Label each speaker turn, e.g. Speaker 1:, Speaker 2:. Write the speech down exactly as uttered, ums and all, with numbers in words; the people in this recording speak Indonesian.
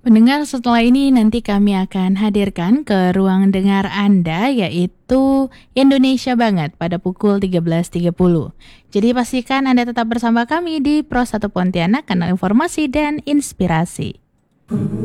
Speaker 1: Pendengar, setelah ini nanti kami akan hadirkan ke ruang dengar Anda, yaitu Indonesia Banget pada pukul tiga belas tiga puluh. Jadi pastikan Anda tetap bersama kami di Pro satu Pontianak, kanal informasi dan inspirasi.